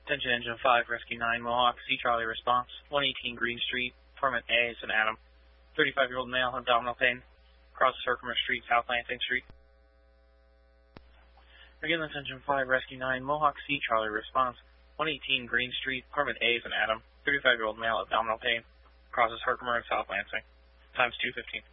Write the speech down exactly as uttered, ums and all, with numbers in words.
Attention Engine five, Rescue nine, Mohawk, C Charlie response, one eighteen Green Street, Apartment A, is an Adam. thirty-five-year-old male, abdominal pain, crosses Herkimer Street, South Lansing Street. Again, Attention five, Rescue nine, Mohawk, C Charlie response, one eighteen Green Street, Apartment A, is an Adam. thirty-five-year-old male, abdominal pain, crosses Herkimer and South Lansing. Times two fifteen.